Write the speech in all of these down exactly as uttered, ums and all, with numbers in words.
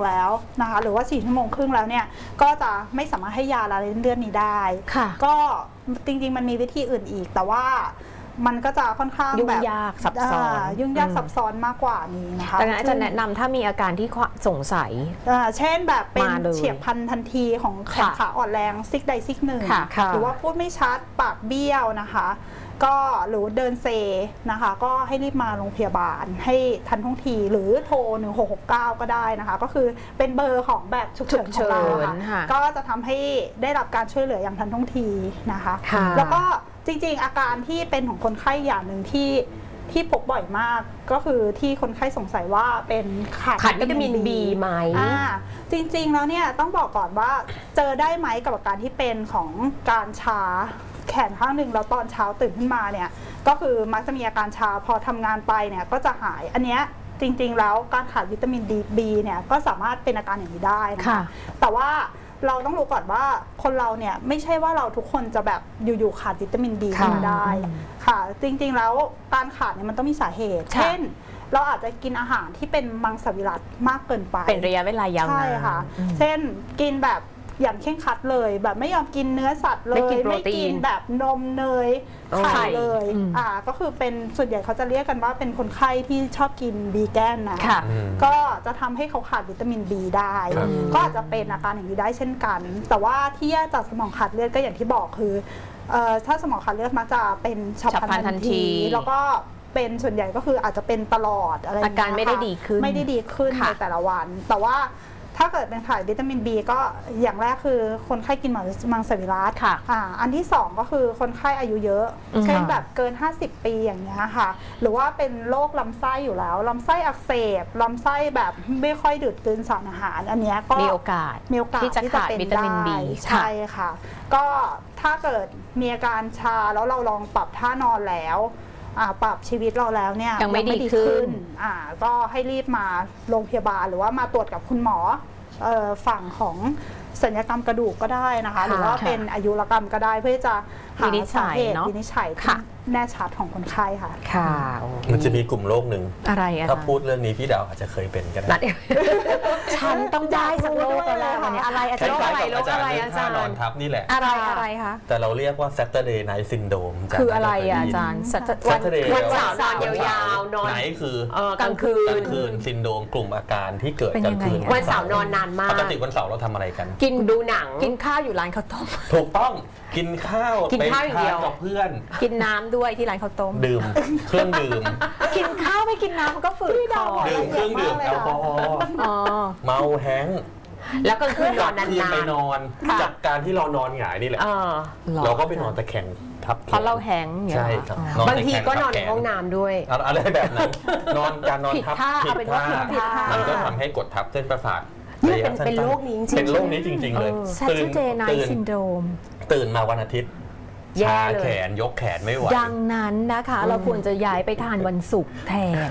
แล้วนะคะหรือว่าสี่ชั่วโมงครึ่งแล้วเนี่ยก็จะไม่สามารถให้ยาละลายริ่มเลือดนี้ได้ก็จริงๆมันมีวิธีอื่นอีกแต่ว่ามันก็จะค่อนข้างยุ่งยากซับซ้อนยุ่งยากซับซ้อนมากกว่านี้นะคะดังนั้นอาจารย์แนะนำถ้ามีอาการที่สงสัยเช่นแบบเป็นเฉียบพลันทันทีของแขนขาอ่อนแรงซิกใดซิกหนึ่งหรือว่าพูดไม่ชัดปากเบี้ยวนะคะก็หรือเดินเซนะคะก็ให้รีบมาโรงพยาบาลให้ทันท่วงทีหรือโทรหนึ่งหกหกเก้าก็ได้นะคะก็คือเป็นเบอร์ของแบบฉุกเฉินของเราค่ะก็จะทำให้ได้รับการช่วยเหลืออย่างทันท่วงทีนะคะแล้วก็จริงๆอาการที่เป็นของคนไข้อย่างหนึ่งที่ที่พบบ่อยมากก็คือที่คนไข้สงสัยว่าเป็นขาดวิตามิน บี ไหมจริงๆแล้วเนี่ยต้องบอกก่อนว่าเจอได้ไหมกับอาการที่เป็นของการชาแขนข้างหนึ่งแล้วตอนเช้าตื่นขึ้นมาเนี่ยก็คือมักจะมีอาการชาพอทำงานไปเนี่ยก็จะหายอันเนี้ยจริงๆแล้วการขาดวิตามินดีบีเนี่ยก็สามารถเป็นอาการอย่างนี้ได้นะคะแต่ว่าเราต้องรู้ก่อนว่าคนเราเนี่ยไม่ใช่ว่าเราทุกคนจะแบบอยู่ๆขาดวิตามินบีมาได้ค่ะจริงๆแล้วการขาดเนี่ยมันต้องมีสาเหตุเช่นเราอาจจะกินอาหารที่เป็นมังสวิรัติมากเกินไปเป็นระยะเวลายาวนานใช่ค่ะเช่นกินแบบอย่างเคร่งครัดเลยแบบไม่ยอมกินเนื้อสัตว์เลยไม่กินแบบนมเนยไข่เลยอ่าก็คือเป็นส่วนใหญ่เขาจะเรียกกันว่าเป็นคนไข้ที่ชอบกินบีแกนนะก็จะทำให้เขาขาดวิตามินบีได้ก็อาจจะเป็นอาการอย่างนี้ได้เช่นกันแต่ว่าที่แยกจากสมองขาดเลือดก็อย่างที่บอกคือถ้าสมองขาดเลือดมักจะเป็นฉับพลันทันทีแล้วก็เป็นส่วนใหญ่ก็คืออาจจะเป็นตลอดอะไรอาการไม่ได้ดีขึ้นไม่ได้ดีขึ้นในแต่ละวันแต่ว่าถ้าเกิดเป็นขาดวิตามิน บี ก็อย่างแรกคือคนไข้กินมังสวิรัติค่ะอันที่สองก็คือคนไข้อายุเยอะเช่นแบบเกินห้าสิบปีอย่างเงี้ยค่ะหรือว่าเป็นโรคลำไส้อยู่แล้วลำไส้อักเสบลำไส้แบบไม่ค่อยดูดกลืนสารอาหารอันนี้ก็มีโอกาสมีโอกาสที่จะขาดวิตามิน บีใช่ค่ะก็ถ้าเกิดมีอาการชาแล้วเราลองปรับท่านอนแล้วปรับชีวิตเราแล้วเนี่ยยังไม่ดีขึ้นก็ให้รีบมาโรงพยาบาลหรือว่ามาตรวจกับคุณหมอฝั่งของศัลยกรรมกระดูกก็ได้นะคะหรือว่าเป็นอายุรกรรมก็ได้เพื่อจะหาสาเหตุวินิจฉัยที่แน่ชัดของคนไข้ค่ะค่ะมันจะมีกลุ่มโรคหนึ่งอะไรถ้าพูดเรื่องนี้พี่ดาวอาจจะเคยเป็นก็ได้ฉันต้องได้สักโรคแล้ววันนี้อะไรอาจารย์โรคอะไรโรคอะไรอาจารย์นอนทับนี่แหละอะไรอะไรคะแต่เราเรียกว่า Saturday Night Syndrome คืออะไรอาจารย์วันเสาร์นอนยาวๆนอนไหนคือกลางคืนกลางคืนซินโดรมกลุ่มอาการที่เกิดกลางคืนวันเสาร์นอนนานมากปกติวันเสาร์เราทำอะไรกันกินดูหนังกินข้าวอยู่ร้านข้าวต้มถูกต้องกินข้าวกินข้าวอย่างเดียวกับเพื่อนกินน้ำด้วยที่ร้านข้าวต้มดื่มเครื่องดื่มกินข้าวไม่กินน้ำมันก็ฝืดคอดื่มเครื่องดื่มแอลกอฮอล์เมาแห้งแล้วก็คืนนอนนานๆไปนอนจากการที่เรานอนหงายนี่แหละเราก็ไปนอนตะแคงทับเพราะเราแห้งใช่ครับบางทีก็นอนในห้องน้ำด้วยอะไรแบบนั้นนอนการนอนทับผิดท่ามันก็ทำให้กดทับเส้นประสาทเป็นโรคนี้จริงเป็นโรคนี้จริงๆเลยตื่นตื่นซินโดรมตื่นมาวันอาทิตย์ชาแขนยกแขนไม่ไหวดังนั้นนะคะเราควรจะย้ายไปทานวันศุกร์แทน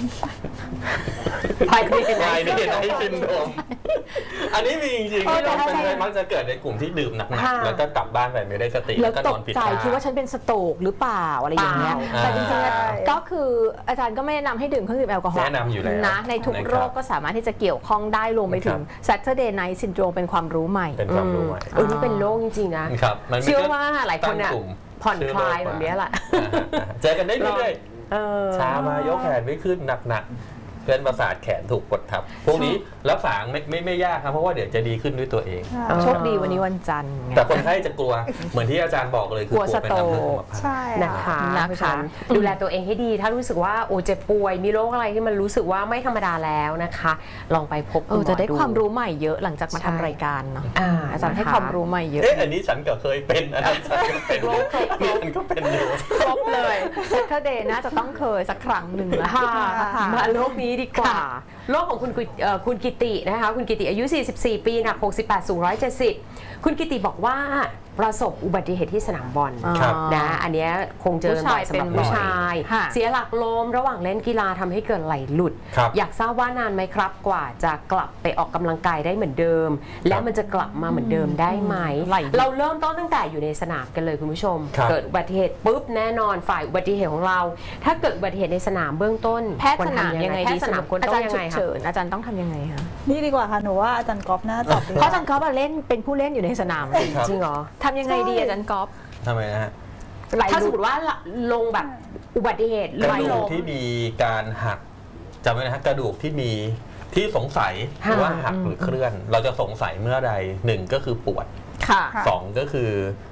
ภายในในซินโดรมอันนี้มีจริงๆที่เราเป็นมักจะเกิดในกลุ่มที่ดื่มหนักๆแล้วก็กลับบ้านไปไม่ได้สติแล้วก็นอนผิดท่าคิดว่าฉันเป็นสโตรกหรือเปล่าอะไรอย่างเงี้ยแต่จริงๆก็คืออาจารย์ก็ไม่แนะนำให้ดื่มเครื่องดื่มแอลกอฮอล์แนะนำอยู่แล้วนะในทุกโรคก็สามารถที่จะเกี่ยวข้องได้รวมไปถึง Saturday Night Syndrome เป็นความรู้ใหม่เป็นความรู้ใหม่เออนี่เป็นโรคจริงๆนะเชื่อว่าหลายคนเนี่ยผ่อนคลายแบบนี้แหละเจอกันได้เรื่อยๆชามายกแขนไม่ขึ้นหนักๆเส้นประสาทแขนถูกกดทับพวกนี้รักษาไม่ไม่ไม่ยากครับเพราะว่าเดี๋ยวจะดีขึ้นด้วยตัวเองโชคดีวันนี้วันจันทร์แต่คนไข้จะกลัวเหมือนที่อาจารย์บอกเลยคือกลัวเป็นน้ำเลือดใช่นะคะนะคะดูแลตัวเองให้ดีถ้ารู้สึกว่าโอ้เจ็บป่วยมีโรคอะไรที่มันรู้สึกว่าไม่ธรรมดาแล้วนะคะลองไปพบคุณหมอดูจะได้ความรู้ใหม่เยอะหลังจากมาทำรายการเนาะอาจารย์ให้ความรู้ใหม่เยอะเอ๊ะอันนี้ฉันก็เคยเป็นอันนั้นฉันก็เป็นนี่ฉันก็เป็นอยู่ครบเลยSaturdayน่าจะต้องเคยสักครั้งหนึ่งแล้วมาโรคนี้ดีกว่าโรคของคุณคุณกิตินะคะคุณกิติอายุสี่สิบสี่ปีหนักหกสิบแปดสูงหนึ่งร้อยเจ็ดสิบคุณกิติบอกว่าประสบอุบัติเหตุที่สนามบอลครับนะอันเนี้ยคงเจอบ่อยสำหรับผู้ชาย เสียหลักล้มระหว่างเล่นกีฬาทำให้เกิดไหลหลุด อยากทราบว่านานไหมครับกว่าจะกลับไปออกกำลังกายได้เหมือนเดิม แล้วมันจะกลับมาเหมือนเดิมได้ไหมเราเริ่มต้นตั้งแต่อยู่ในสนามกันเลยคุณผู้ชมเกิดอุบัติเหตุปุ๊บแน่นอนฝ่ายอุบัติเหตุของเราถ้าเกิดอุบัติเหตุในสนามเบื้องต้นแพทย์สนามยังไงแพทย์สนามควรต้องยังไงคะอาจารย์ต้องทำยังไงคะนี่ดีกว่าค่ะหนูว่าอาจารย์ก๊อฟน่าตอบดีเพราะอาจารย์ก๊อฟเล่นเป็นผู้เล่นอยู่ในสนามจริงเหรอทำยังไงดีอาจารย์ก๊อฟทำไมนะฮะถ้าสมมติว่าลงแบบอุบัติเหตุกระดูกที่มีการหักจำไว้นะฮะกระดูกที่มีที่สงสัยว่าหักหรือเคลื่อน เราจะสงสัยเมื่อใดหนึ่งก็คือปวดสองก็คือ